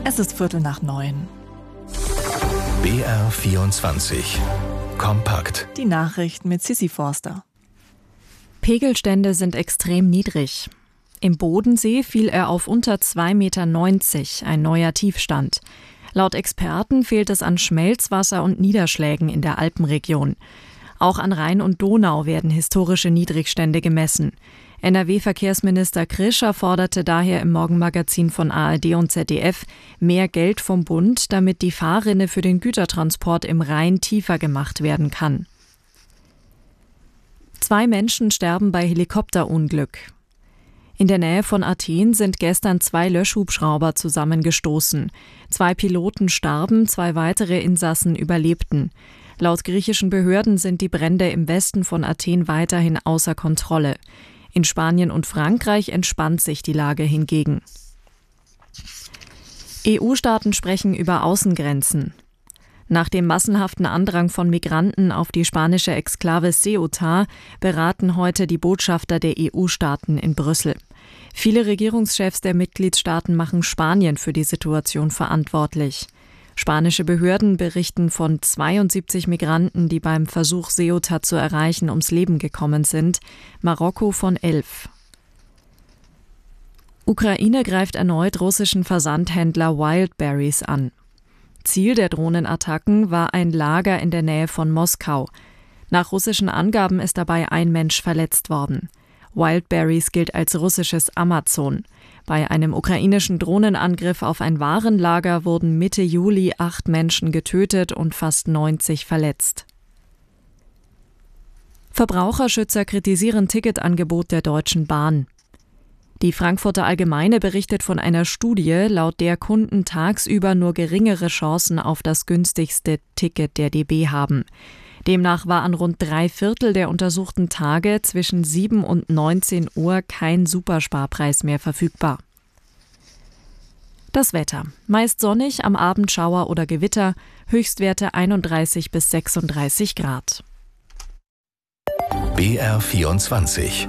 Es ist 8:15. BR24 Kompakt. Die Nachrichten mit Sissi Forster. Pegelstände sind extrem niedrig. Im Bodensee fiel er auf unter 2,90 Meter, ein neuer Tiefstand. Laut Experten fehlt es an Schmelzwasser und Niederschlägen in der Alpenregion. Auch an Rhein und Donau werden historische Niedrigstände gemessen. NRW-Verkehrsminister Krischer forderte daher im Morgenmagazin von ARD und ZDF mehr Geld vom Bund, damit die Fahrrinne für den Gütertransport im Rhein tiefer gemacht werden kann. 2 Menschen sterben bei Helikopterunglück. In der Nähe von Athen sind gestern 2 Löschhubschrauber zusammengestoßen. 2 Piloten starben, 2 weitere Insassen überlebten. Laut griechischen Behörden sind die Brände im Westen von Athen weiterhin außer Kontrolle. In Spanien und Frankreich entspannt sich die Lage hingegen. EU-Staaten sprechen über Außengrenzen. Nach dem massenhaften Andrang von Migranten auf die spanische Exklave Ceuta beraten heute die Botschafter der EU-Staaten in Brüssel. Viele Regierungschefs der Mitgliedstaaten machen Spanien für die Situation verantwortlich. Spanische Behörden berichten von 72 Migranten, die beim Versuch, Ceuta zu erreichen, ums Leben gekommen sind, Marokko von 11. Ukraine greift erneut russischen Versandhändler Wildberries an. Ziel der Drohnenattacken war ein Lager in der Nähe von Moskau. Nach russischen Angaben ist dabei ein Mensch verletzt worden. Wildberries gilt als russisches Amazon. Bei einem ukrainischen Drohnenangriff auf ein Warenlager wurden Mitte Juli 8 Menschen getötet und fast 90 verletzt. Verbraucherschützer kritisieren Ticketangebot der Deutschen Bahn. Die Frankfurter Allgemeine berichtet von einer Studie, laut der Kunden tagsüber nur geringere Chancen auf das günstigste Ticket der DB haben. Demnach war an rund 3/4 der untersuchten Tage zwischen 7 und 19 Uhr kein Supersparpreis mehr verfügbar. Das Wetter. Meist sonnig, am Abend Schauer oder Gewitter, Höchstwerte 31 bis 36 Grad. BR24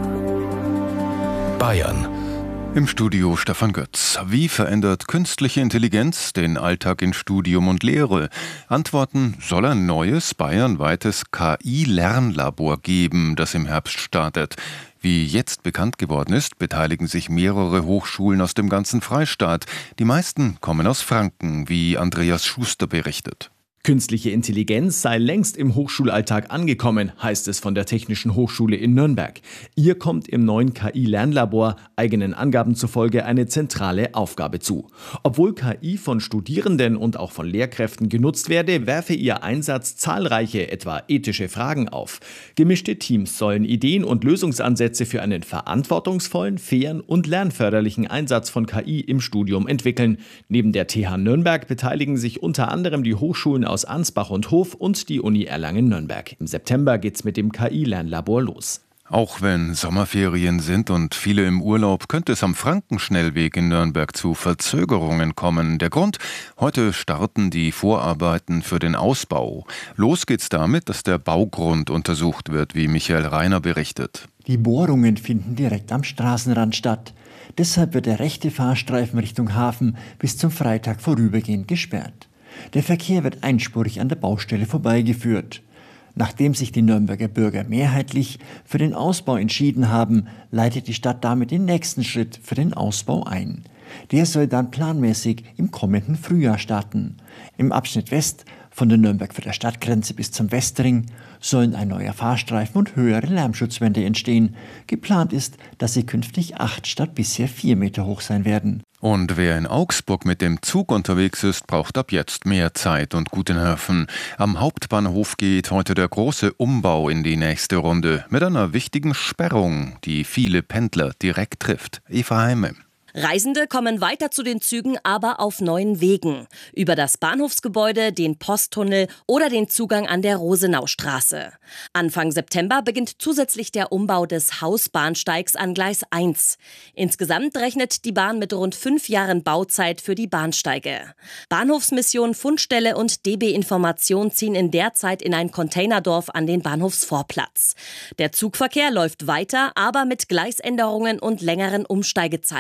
Bayern. Im Studio Stefan Götz. Wie verändert künstliche Intelligenz den Alltag in Studium und Lehre? Antworten: soll ein neues bayernweites KI-Lernlabor geben, das im Herbst startet. Wie jetzt bekannt geworden ist, beteiligen sich mehrere Hochschulen aus dem ganzen Freistaat. Die meisten kommen aus Franken, wie Andreas Schuster berichtet. Künstliche Intelligenz sei längst im Hochschulalltag angekommen, heißt es von der Technischen Hochschule in Nürnberg. Ihr kommt im neuen KI-Lernlabor eigenen Angaben zufolge eine zentrale Aufgabe zu. Obwohl KI von Studierenden und auch von Lehrkräften genutzt werde, werfe ihr Einsatz zahlreiche, etwa ethische Fragen auf. Gemischte Teams sollen Ideen und Lösungsansätze für einen verantwortungsvollen, fairen und lernförderlichen Einsatz von KI im Studium entwickeln. Neben der TH Nürnberg beteiligen sich unter anderem die Hochschulen aus Ansbach und Hof und die Uni Erlangen-Nürnberg. Im September geht's mit dem KI-Lernlabor los. Auch wenn Sommerferien sind und viele im Urlaub, könnte es am Frankenschnellweg in Nürnberg zu Verzögerungen kommen. Der Grund: heute starten die Vorarbeiten für den Ausbau. Los geht's damit, dass der Baugrund untersucht wird, wie Michael Reiner berichtet. Die Bohrungen finden direkt am Straßenrand statt. Deshalb wird der rechte Fahrstreifen Richtung Hafen bis zum Freitag vorübergehend gesperrt. Der Verkehr wird einspurig an der Baustelle vorbeigeführt. Nachdem sich die Nürnberger Bürger mehrheitlich für den Ausbau entschieden haben, leitet die Stadt damit den nächsten Schritt für den Ausbau ein. Der soll dann planmäßig im kommenden Frühjahr starten. Im Abschnitt West von der Nürnberg-Vierter Stadtgrenze bis zum Westring sollen ein neuer Fahrstreifen und höhere Lärmschutzwände entstehen. Geplant ist, dass sie künftig 8 statt bisher 4 Meter hoch sein werden. Und wer in Augsburg mit dem Zug unterwegs ist, braucht ab jetzt mehr Zeit und gute Nerven. Am Hauptbahnhof geht heute der große Umbau in die nächste Runde mit einer wichtigen Sperrung, die viele Pendler direkt trifft. Eva Heime. Reisende kommen weiter zu den Zügen, aber auf neuen Wegen. Über das Bahnhofsgebäude, den Posttunnel oder den Zugang an der Rosenaustraße. Anfang September beginnt zusätzlich der Umbau des Hausbahnsteigs an Gleis 1. Insgesamt rechnet die Bahn mit rund 5 Jahren Bauzeit für die Bahnsteige. Bahnhofsmission, Fundstelle und DB Information ziehen in der Zeit in ein Containerdorf an den Bahnhofsvorplatz. Der Zugverkehr läuft weiter, aber mit Gleisänderungen und längeren Umsteigezeiten.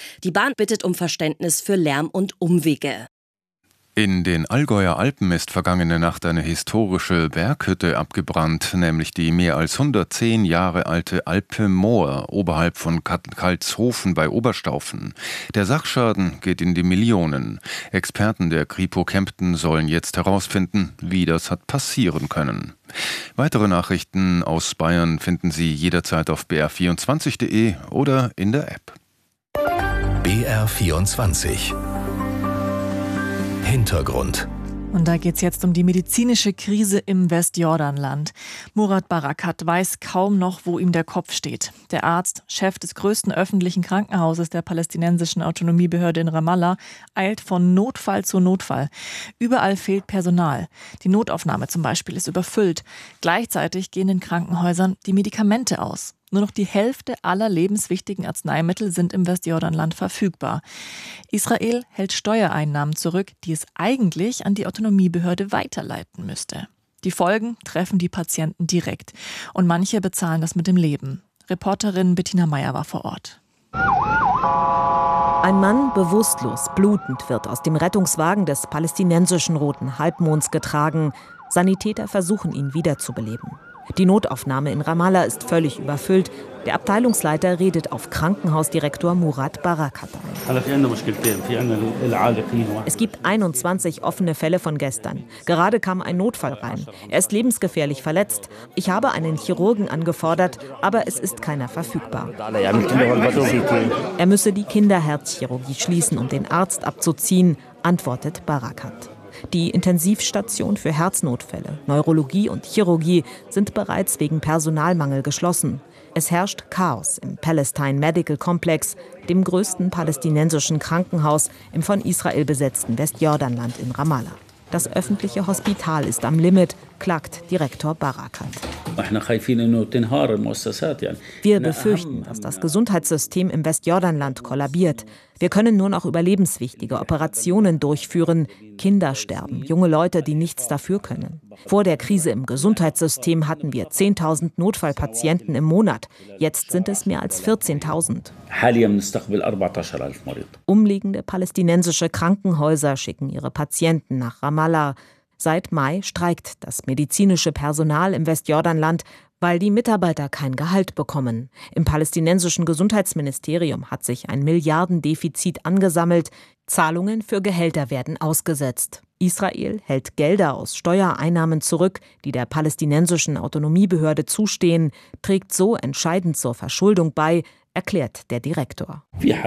Die Bahn bittet um Verständnis für Lärm und Umwege. In den Allgäuer Alpen ist vergangene Nacht eine historische Berghütte abgebrannt, nämlich die mehr als 110 Jahre alte Alpe Moor oberhalb von Kalshofen bei Oberstaufen. Der Sachschaden geht in die Millionen. Experten der Kripo Kempten sollen jetzt herausfinden, wie das hat passieren können. Weitere Nachrichten aus Bayern finden Sie jederzeit auf br24.de oder in der App. BR24 Hintergrund. Und da geht es jetzt um die medizinische Krise im Westjordanland. Murat Barakat weiß kaum noch, wo ihm der Kopf steht. Der Arzt, Chef des größten öffentlichen Krankenhauses der palästinensischen Autonomiebehörde in Ramallah, eilt von Notfall zu Notfall. Überall fehlt Personal. Die Notaufnahme zum Beispiel ist überfüllt. Gleichzeitig gehen in Krankenhäusern die Medikamente aus. Nur noch die Hälfte aller lebenswichtigen Arzneimittel sind im Westjordanland verfügbar. Israel hält Steuereinnahmen zurück, die es eigentlich an die Autonomiebehörde weiterleiten müsste. Die Folgen treffen die Patienten direkt. Und manche bezahlen das mit dem Leben. Reporterin Bettina Meyer war vor Ort. Ein Mann, bewusstlos, blutend, wird aus dem Rettungswagen des palästinensischen Roten Halbmonds getragen. Sanitäter versuchen, ihn wiederzubeleben. Die Notaufnahme in Ramallah ist völlig überfüllt. Der Abteilungsleiter redet auf Krankenhausdirektor Murat Barakat ein. Es gibt 21 offene Fälle von gestern. Gerade kam ein Notfall rein. Er ist lebensgefährlich verletzt. Ich habe einen Chirurgen angefordert, aber es ist keiner verfügbar. Er müsse die Kinderherzchirurgie schließen, um den Arzt abzuziehen, antwortet Barakat. Die Intensivstation für Herznotfälle, Neurologie und Chirurgie sind bereits wegen Personalmangel geschlossen. Es herrscht Chaos im Palestine Medical Complex, dem größten palästinensischen Krankenhaus im von Israel besetzten Westjordanland in Ramallah. Das öffentliche Hospital ist am Limit, klagt Direktor Barakat. Wir befürchten, dass das Gesundheitssystem im Westjordanland kollabiert. Wir können nur noch überlebenswichtige Operationen durchführen. Kinder sterben, junge Leute, die nichts dafür können. Vor der Krise im Gesundheitssystem hatten wir 10.000 Notfallpatienten im Monat. Jetzt sind es mehr als 14.000. Umliegende palästinensische Krankenhäuser schicken ihre Patienten nach Ramallah. Seit Mai streikt das medizinische Personal im Westjordanland, weil die Mitarbeiter kein Gehalt bekommen. Im palästinensischen Gesundheitsministerium hat sich ein Milliardendefizit angesammelt. Zahlungen für Gehälter werden ausgesetzt. Israel hält Gelder aus Steuereinnahmen zurück, die der palästinensischen Autonomiebehörde zustehen, trägt so entscheidend zur Verschuldung bei, erklärt der Direktor.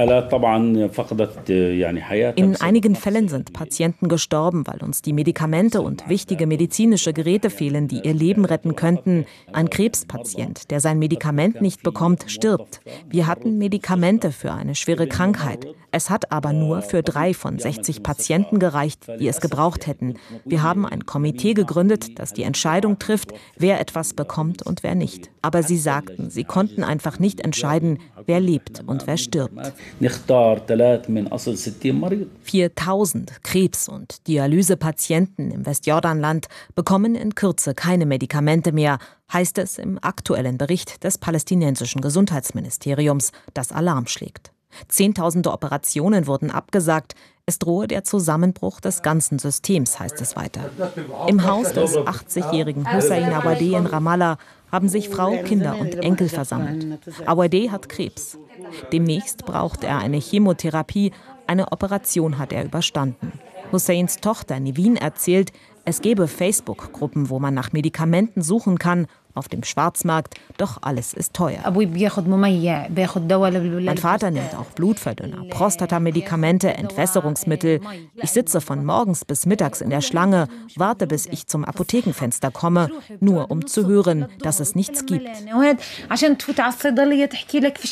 In einigen Fällen sind Patienten gestorben, weil uns die Medikamente und wichtige medizinische Geräte fehlen, die ihr Leben retten könnten. Ein Krebspatient, der sein Medikament nicht bekommt, stirbt. Wir hatten Medikamente für eine schwere Krankheit. Es hat aber nur für 3 von 60 Patienten gereicht, die es gebraucht hätten. Wir haben ein Komitee gegründet, das die Entscheidung trifft, wer etwas bekommt und wer nicht. Aber sie sagten, sie konnten einfach nicht entscheiden, wer lebt und wer stirbt. 4.000 Krebs- und Dialysepatienten im Westjordanland bekommen in Kürze keine Medikamente mehr, heißt es im aktuellen Bericht des palästinensischen Gesundheitsministeriums, das Alarm schlägt. Zehntausende Operationen wurden abgesagt. Es drohe der Zusammenbruch des ganzen Systems, heißt es weiter. Im Haus des 80-jährigen Hussein Awadeh in Ramallah haben sich Frau, Kinder und Enkel versammelt. Awadeh hat Krebs. Demnächst braucht er eine Chemotherapie. Eine Operation hat er überstanden. Husseins Tochter Nevin erzählt, es gebe Facebook-Gruppen, wo man nach Medikamenten suchen kann, auf dem Schwarzmarkt, doch alles ist teuer. Mein Vater nimmt auch Blutverdünner, Prostatamedikamente, Entwässerungsmittel. Ich sitze von morgens bis mittags in der Schlange, warte, bis ich zum Apothekenfenster komme, nur um zu hören, dass es nichts gibt.